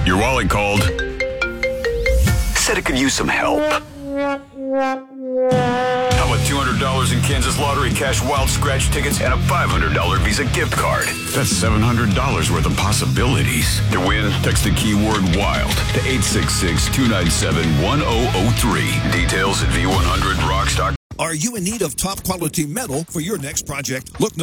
Your wallet called. Said it could use some help. How about $200 in Kansas Lottery cash wild scratch tickets and a $500 Visa gift card? That's $700 worth of possibilities. To win, text the keyword WILD to 866-297-1003. Details at V100rocks.com. Are you in need of top quality metal for your next project? Look no